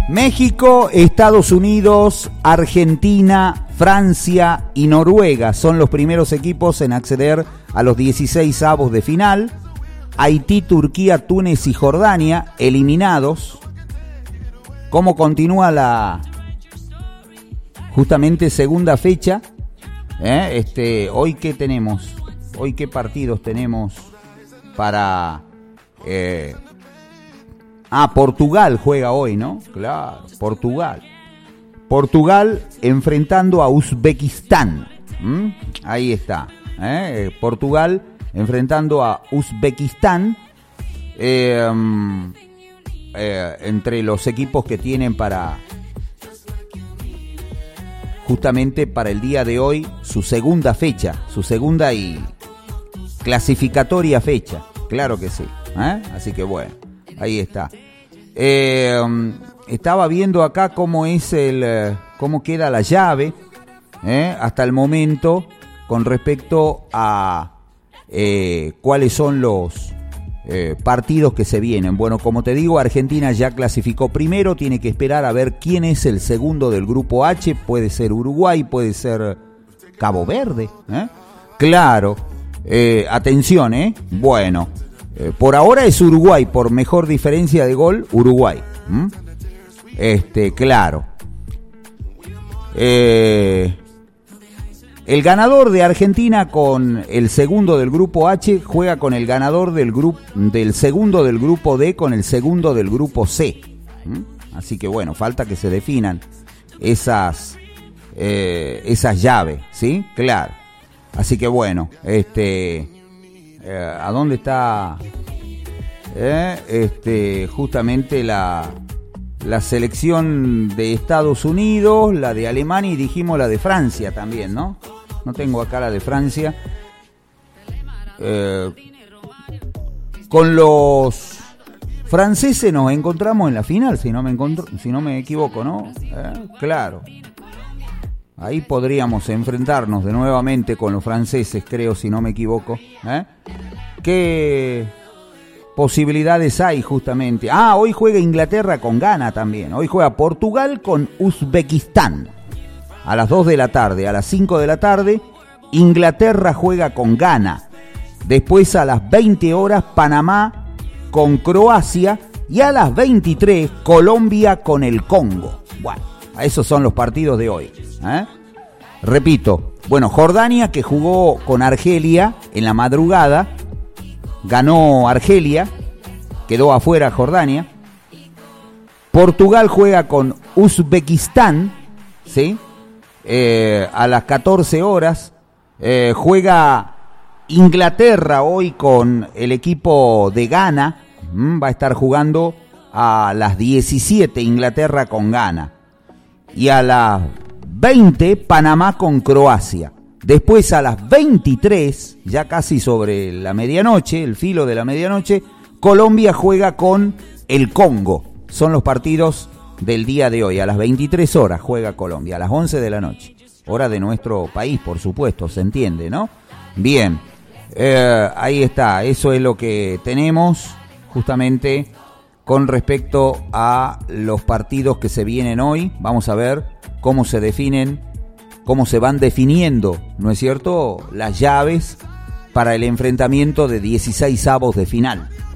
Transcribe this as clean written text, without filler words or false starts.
México, Estados Unidos, Argentina, Francia y Noruega son los primeros equipos en acceder a los 16avos de final. Haití, Turquía, Túnez y Jordania eliminados. ¿Cómo continúa la justamente segunda fecha? Hoy qué tenemos, hoy qué partidos tenemos para Portugal juega hoy, ¿no? Claro, Portugal enfrentando a Uzbekistán. Ahí está. Portugal enfrentando a Uzbekistán. Entre los equipos que tienen para justamente para el día de hoy su segunda fecha, su segunda y clasificatoria fecha. Claro que sí. Así que bueno, ahí está. Estaba viendo acá cómo queda la llave hasta el momento con respecto a cuáles son los partidos que se vienen. Bueno, como te digo, Argentina ya clasificó primero, tiene que esperar a ver quién es el segundo del grupo H. Puede ser Uruguay, puede ser Cabo Verde. Claro, atención, bueno. Por ahora es Uruguay, por mejor diferencia de gol, Uruguay. Claro. El ganador de Argentina con el segundo del grupo H juega con el ganador del segundo del grupo D con el segundo del grupo C. Así que bueno, falta que se definan esas llaves, ¿sí? Claro. Así que bueno, ¿a dónde está justamente la selección de Estados Unidos, la de Alemania y dijimos la de Francia también, ¿no? No tengo acá la de Francia. Con los franceses nos encontramos en la final, si no me equivoco, ¿no? Claro. Ahí podríamos enfrentarnos nuevamente con los franceses, creo, si no me equivoco. ¿Qué posibilidades hay justamente? Hoy juega Inglaterra con Ghana también. Hoy juega Portugal con Uzbekistán. A las 2 de la tarde, a las 5 de la tarde, Inglaterra juega con Ghana. Después a las 20 horas, Panamá con Croacia. Y a las 23, Colombia con el Congo. Bueno, esos son los partidos de hoy. Repito, bueno, Jordania que jugó con Argelia en la madrugada, ganó Argelia, quedó afuera Jordania. Portugal juega con Uzbekistán, ¿sí? A las 14 horas. Juega Inglaterra hoy con el equipo de Ghana. Va a estar jugando a las 17 Inglaterra con Ghana. Y a las 20 Panamá con Croacia. Después a las 23, ya casi sobre la medianoche, el filo de la medianoche, Colombia juega con el Congo. Son los partidos del día de hoy. A las 23 horas juega Colombia, a las 11 de la noche. Hora de nuestro país, por supuesto, se entiende, ¿no? Bien, ahí está. Eso es lo que tenemos justamente con respecto a los partidos que se vienen hoy. Vamos a ver cómo se definen, cómo se van definiendo, ¿no es cierto?, las llaves para el enfrentamiento de 16avos de final.